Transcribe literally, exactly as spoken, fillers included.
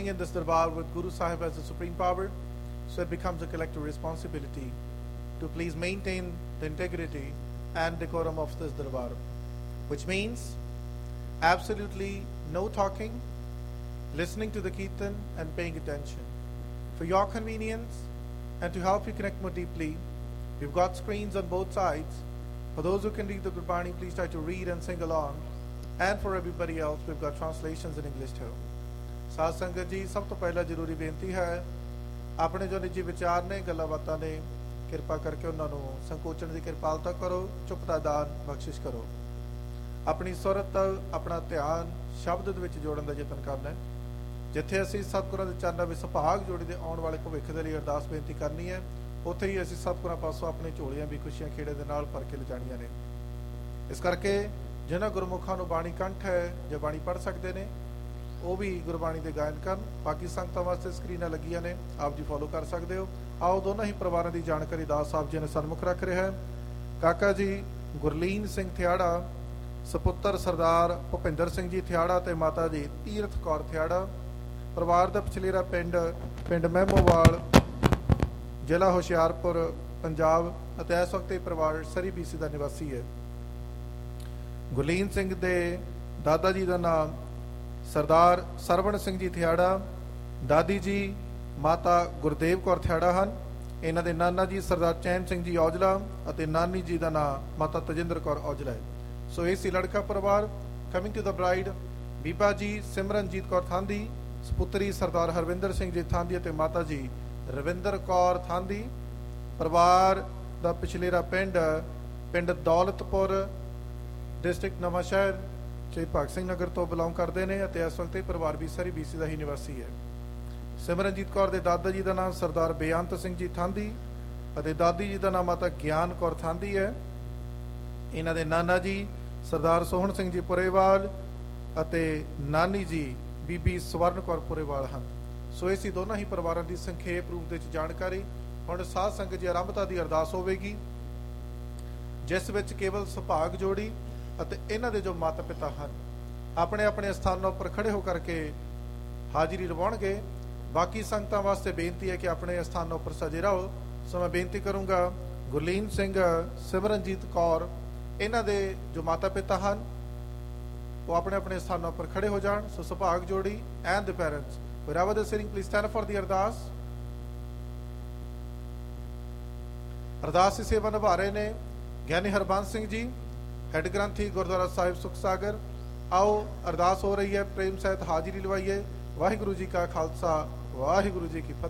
in this darbar with Guru Sahib as the supreme power, so it becomes a collective responsibility to please maintain the integrity and decorum of this darbar, which means absolutely no talking, listening to the kirtan and paying attention. For your convenience and to help you connect more deeply, we've got screens on both sides. For those who can read the Gurbani, please try to read and sing along. And for everybody else, we've got translations in English too. ਸਾਧ ਸੰਗਤ ਜੀ, ਸਭ ਤੋਂ ਪਹਿਲਾਂ ਜ਼ਰੂਰੀ ਬੇਨਤੀ ਹੈ, ਆਪਣੇ ਜੋ ਨਿੱਜੀ ਵਿਚਾਰ ਨੇ, ਗੱਲਾਂ ਬਾਤਾਂ ਨੇ, ਕਿਰਪਾ ਕਰਕੇ ਉਹਨਾਂ ਨੂੰ ਸੰਕੋਚਣ ਦੀ ਕਿਰਪਾਲਤਾ ਕਰੋ, ਚੁੱਪ ਦਾ ਦਾਨ ਬਖਸ਼ਿਸ਼ ਕਰੋ। ਆਪਣੀ ਸੁਰਤ, ਆਪਣਾ ਧਿਆਨ ਸ਼ਬਦ ਦੇ ਵਿੱਚ ਜੋੜਨ ਦਾ ਯਤਨ ਕਰਨਾ ਹੈ। ਜਿੱਥੇ ਅਸੀਂ ਸਤਿਗੁਰਾਂ ਦੇ ਚਰਨਾਂ ਵਿੱਚ ਸੁਭਾਗ ਜੋੜੀ ਦੇ ਆਉਣ ਵਾਲੇ ਭਵਿੱਖ ਦੇ ਲਈ ਅਰਦਾਸ ਬੇਨਤੀ ਕਰਨੀ ਹੈ, ਉੱਥੇ ਹੀ ਅਸੀਂ ਸਤਿਗੁਰਾਂ ਪਾਸੋਂ ਆਪਣੀ ਝੋਲੀਆਂ ਵੀ ਖੁਸ਼ੀਆਂ ਖੇੜੇ ਦੇ ਨਾਲ ਭਰ ਕੇ ਲਿਜਾਣੀਆਂ ਨੇ। ਇਸ ਕਰਕੇ ਜਿਨ੍ਹਾਂ ਗੁਰਮੁਖਾਂ ਨੂੰ ਬਾਣੀ ਕੰਠ ਹੈ ਜਾਂ ਬਾਣੀ ਪੜ੍ਹ ਸਕਦੇ ਨੇ, ਉਹ ਵੀ ਗੁਰਬਾਣੀ ਦੇ ਗਾਇਨ ਕਰਨ। ਬਾਕੀ ਸੰਗਤਾਂ ਵਾਸਤੇ ਸਕਰੀਨਾਂ ਲੱਗੀਆਂ ਨੇ, ਆਪ ਜੀ ਫੋਲੋ ਕਰ ਸਕਦੇ ਹੋ। ਆਓ ਦੋਨਾਂ ਹੀ ਪਰਿਵਾਰਾਂ ਦੀ ਜਾਣਕਾਰੀ ਦਾਸ ਸਾਹਿਬ ਜੀ ਨੇ ਸਨਮੁਖ ਰੱਖ ਰਿਹਾ ਹੈ। ਕਾਕਾ ਜੀ ਗੁਰਲੀਨ ਸਿੰਘ ਥਿਆੜਾ, ਸਪੁੱਤਰ ਸਰਦਾਰ ਭੁਪਿੰਦਰ ਸਿੰਘ ਜੀ ਥਿਆੜਾ ਤੇ ਮਾਤਾ ਜੀ ਤੀਰਥ ਕੌਰ ਥਿਆੜਾ। ਪਰਿਵਾਰ ਦਾ ਪਛਲੇਰਾ ਪਿੰਡ ਪਿੰਡ ਮਹਿਮੋਵਾਲ, ਜ਼ਿਲ੍ਹਾ ਹੁਸ਼ਿਆਰਪੁਰ, ਪੰਜਾਬ, ਅਤੇ ਇਸ ਵਕਤ ਇਹ ਪਰਿਵਾਰ ਸਰੀ ਬੀਸੀ ਦਾ ਨਿਵਾਸੀ ਹੈ। ਗੁਰਲੀਨ ਸਿੰਘ ਦੇ ਦਾਦਾ ਜੀ ਦਾ ਨਾਮ ਸਰਦਾਰ ਸਰਵਣ ਸਿੰਘ ਜੀ ਥਿਆੜਾ, ਦਾਦੀ ਜੀ ਮਾਤਾ ਗੁਰਦੇਵ ਕੌਰ ਥਿਆੜਾ ਹਨ। ਇਹਨਾਂ ਦੇ ਨਾਨਾ ਜੀ ਸਰਦਾਰ ਚੈਨ ਸਿੰਘ ਜੀ ਔਜਲਾ ਅਤੇ ਨਾਨੀ ਜੀ ਦਾ ਨਾਮ ਮਾਤਾ ਤਜਿੰਦਰ ਕੌਰ ਔਜਲਾ ਹੈ। ਸੋ ਇਹ ਸੀ ਲੜਕਾ ਪਰਿਵਾਰ। ਕਮਿੰਗ ਟੂ ਦ ਬ੍ਰਾਈਡ, ਬੀਬਾ ਜੀ ਸਿਮਰਨਜੀਤ ਕੌਰ ਥਾਂਦੀ, ਸਪੁੱਤਰੀ ਸਰਦਾਰ ਹਰਵਿੰਦਰ ਸਿੰਘ ਜੀ ਥਾਂਦੀ ਅਤੇ ਮਾਤਾ ਜੀ ਰਵਿੰਦਰ ਕੌਰ ਥਾਂਦੀ। ਪਰਿਵਾਰ ਦਾ ਪਿਛਲੇਰਾ ਪਿੰਡ ਪਿੰਡ ਦੌਲਤਪੁਰ, ਡਿਸਟ੍ਰਿਕਟ ਨਵਾਂ ਸ਼ਹਿਰ, ਸ਼ਹੀਦ ਭਗਤ ਸਿੰਘ ਨਗਰ ਤੋਂ ਬਿਲੋਂਗ ਕਰਦੇ ਨੇ ਅਤੇ ਇਸ ਵਕਤ ਇਹ ਪਰਿਵਾਰ ਵੀ ਸਾਰੀ ਬੀਸੀ ਦਾ ਹੀ ਨਿਵਾਸੀ ਹੈ। ਸਿਮਰਨਜੀਤ ਕੌਰ ਦੇ ਦਾਦਾ ਜੀ ਦਾ ਨਾਮ ਸਰਦਾਰ ਬੇਅੰਤ ਸਿੰਘ ਜੀ ਥਾਂਦੀ ਅਤੇ ਦਾਦੀ ਜੀ ਦਾ ਨਾਮ ਮਾਤਾ ਗਿਆਨ ਕੌਰ ਥਾਂਦੀ ਹੈ। ਇਹਨਾਂ ਦੇ ਨਾਨਾ ਜੀ ਸਰਦਾਰ ਸੋਹਣ ਸਿੰਘ ਜੀ ਪੁਰੇਵਾਲ ਅਤੇ ਨਾਨੀ ਜੀ ਬੀਬੀ ਸਵਰਨ ਕੌਰ ਪੁਰੇਵਾਲ ਹਨ। ਸੋ ਇਹ ਸੀ ਦੋਨਾਂ ਹੀ ਪਰਿਵਾਰਾਂ ਦੀ ਸੰਖੇਪ ਰੂਪ ਵਿੱਚ ਜਾਣਕਾਰੀ। ਹੁਣ ਸਾਧ ਸੰਗਤ ਜੀ ਆਰੰਭਤਾ ਦੀ ਅਰਦਾਸ ਹੋਵੇਗੀ, ਜਿਸ ਵਿੱਚ ਕੇਵਲ ਸੁਭਾਗ ਜੋੜੀ ਅਤੇ ਇਹਨਾਂ ਦੇ ਜੋ ਮਾਤਾ ਪਿਤਾ ਹਨ ਆਪਣੇ ਆਪਣੇ ਸਥਾਨਾਂ ਉੱਪਰ ਖੜੇ ਹੋ ਕਰਕੇ ਹਾਜ਼ਰੀ ਲਵਾਉਣਗੇ। ਬਾਕੀ ਸੰਗਤਾਂ ਵਾਸਤੇ ਬੇਨਤੀ ਹੈ ਕਿ ਆਪਣੇ ਸਥਾਨਾਂ ਉੱਪਰ ਸਜੇ ਰਹੋ। ਸੋ ਮੈਂ ਬੇਨਤੀ ਕਰੂੰਗਾ ਗੁਰਲੀਨ ਸਿੰਘ, ਸਿਮਰਨਜੀਤ ਕੌਰ, ਇਹਨਾਂ ਦੇ ਜੋ ਮਾਤਾ ਪਿਤਾ ਹਨ ਉਹ ਆਪਣੇ ਆਪਣੇ ਸਥਾਨਾਂ ਉੱਪਰ ਖੜੇ ਹੋ ਜਾਣ। ਸੋ ਸੁਭਾਗ ਜੋੜੀ and the parents, wherever they're sitting, please stand up for the ਅਰਦਾਸ। ਅਰਦਾਸ ਦੀ ਸੇਵਾ ਨਿਭਾ ਰਹੇ ਨੇ ਗਿਆਨੀ ਹਰਬੰਸ ਸਿੰਘ ਜੀ, ਹੈਡ ਗ੍ਰੰਥੀ ਗੁਰਦੁਆਰਾ ਸਾਹਿਬ ਸੁਖ ਸਾਗਰ। ਆਓ ਅਰਦਾਸ ਹੋ ਰਹੀ ਹੈ, ਪ੍ਰੇਮ ਸਹਿਤ ਹਾਜ਼ਰੀ ਲਵਾਈਏ। ਵਾਹਿਗੁਰੂ ਜੀ ਕਾ ਖਾਲਸਾ, ਵਾਹਿਗੁਰੂ ਜੀ ਕੀ ਫਤਿਹ।